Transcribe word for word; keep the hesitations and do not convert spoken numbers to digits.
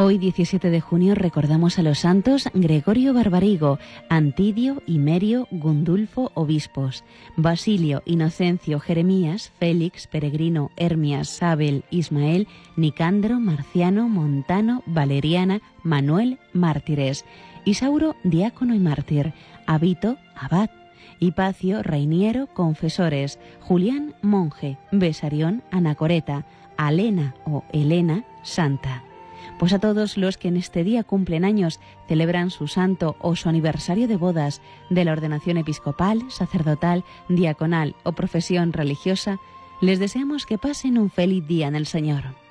Hoy, diecisiete de junio, recordamos a los santos Gregorio Barbarigo, Antidio, Imerio, Gundulfo, obispos, Basilio, Inocencio, Jeremías, Félix, Peregrino, Hermias, Sabel, Ismael, Nicandro, Marciano, Montano, Valeriana, Manuel, mártires, Isauro, diácono y mártir, Abito, abad, Hipacio, reiniero, confesores, Julián, monje, Besarión, anacoreta, Alena o Elena, santa. Pues a todos los que en este día cumplen años, celebran su santo o su aniversario de bodas, de la ordenación episcopal, sacerdotal, diaconal o profesión religiosa, les deseamos que pasen un feliz día en el Señor.